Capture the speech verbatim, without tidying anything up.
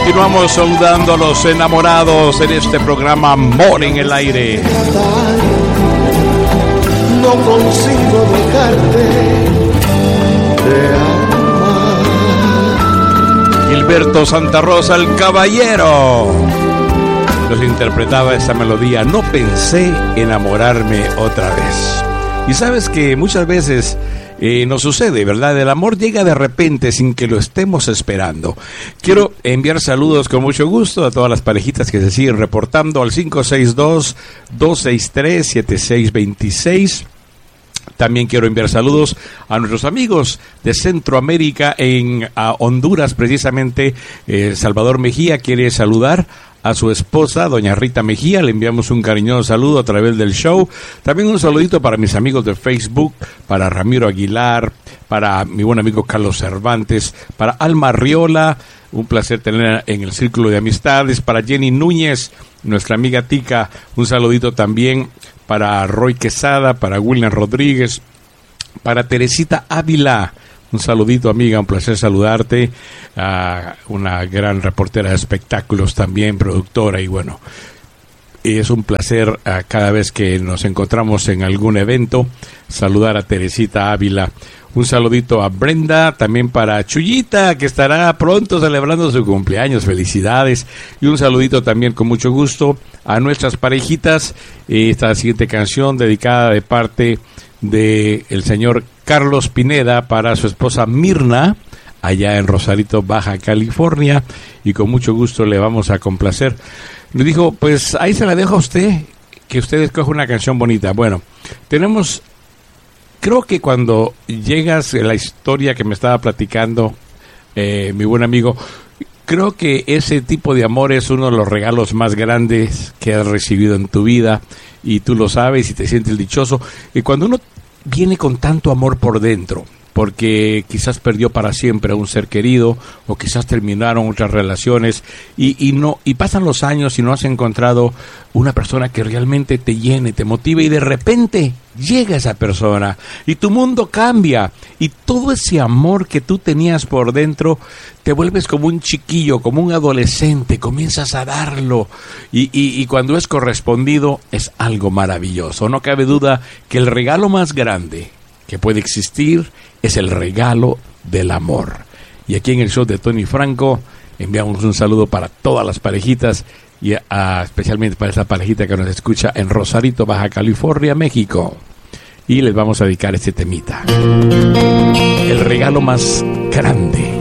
Continuamos saludando a los enamorados en este programa Amor en el Aire. No consigo dejarte de amar. Gilberto Santa Rosa, el caballero, nos interpretaba esa melodía. No pensé enamorarme otra vez. Y sabes que muchas veces eh, nos sucede, ¿verdad? El amor llega de repente sin que lo estemos esperando. Quiero enviar saludos con mucho gusto a todas las parejitas que se siguen reportando al cinco seis dos, dos seis tres, siete seis dos seis. También quiero enviar saludos a nuestros amigos de Centroamérica, en a Honduras precisamente. eh, Salvador Mejía quiere saludar a su esposa, doña Rita Mejía. Le enviamos un cariñoso saludo a través del show. También un saludito para mis amigos de Facebook, para Ramiro Aguilar, para mi buen amigo Carlos Cervantes, para Alma Riola, un placer tenerla en el círculo de amistades, para Jenny Núñez, nuestra amiga Tica, un saludito también para Roy Quesada, para William Rodríguez, para Teresita Ávila. Un saludito, amiga, un placer saludarte. Uh, una gran reportera de espectáculos también, productora, y bueno, es un placer uh, cada vez que nos encontramos en algún evento, saludar a Teresita Ávila. Un saludito a Brenda, también para Chuyita, que estará pronto celebrando su cumpleaños. Felicidades. Y un saludito también con mucho gusto a nuestras parejitas. Esta siguiente canción dedicada de parte de el señor Carlos Pineda para su esposa Mirna, allá en Rosarito, Baja California, y con mucho gusto le vamos a complacer. Le dijo, pues ahí se la dejo a usted, que usted escoja una canción bonita. Bueno, tenemos, creo que cuando llegas a la historia que me estaba platicando eh, mi buen amigo, creo que ese tipo de amor es uno de los regalos más grandes que has recibido en tu vida, y tú lo sabes y te sientes dichoso. Y cuando uno viene con tanto amor por dentro, porque quizás perdió para siempre a un ser querido, o quizás terminaron otras relaciones, y, y no y pasan los años y no has encontrado una persona que realmente te llene, te motive, y de repente llega esa persona y tu mundo cambia, y todo ese amor que tú tenías por dentro te vuelves como un chiquillo, como un adolescente, comienzas a darlo, y, y, y cuando es correspondido es algo maravilloso. No cabe duda que el regalo más grande que puede existir es el regalo del amor. Y aquí en el show de Tony Franco enviamos un saludo para todas las parejitas, y a, especialmente para esa parejita que nos escucha en Rosarito, Baja California, México. Y les vamos a dedicar este temita, el regalo más grande